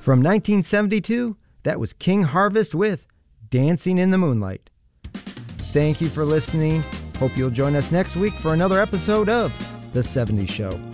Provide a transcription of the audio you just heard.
From 1972, that was King Harvest with Dancing in the Moonlight. Thank you for listening. Hope you'll join us next week for another episode of The 70s Show.